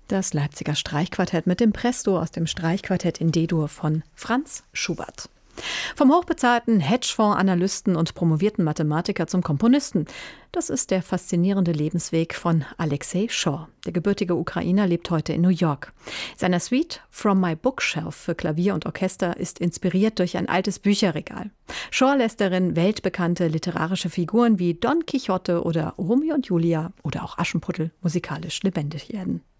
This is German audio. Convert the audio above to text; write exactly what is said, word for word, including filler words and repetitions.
Das Leipziger Streichquartett mit dem Presto aus dem Streichquartett in D-Dur von Franz Schubert. Vom hochbezahlten Hedgefonds-Analysten und promovierten Mathematiker zum Komponisten. Das ist der faszinierende Lebensweg von Alexei Shaw. Der gebürtige Ukrainer lebt heute in New York. Seiner Suite From My Bookshelf für Klavier und Orchester ist inspiriert durch ein altes Bücherregal. Shaw lässt darin weltbekannte literarische Figuren wie Don Quixote oder Romeo und Julia oder auch Aschenputtel musikalisch lebendig werden.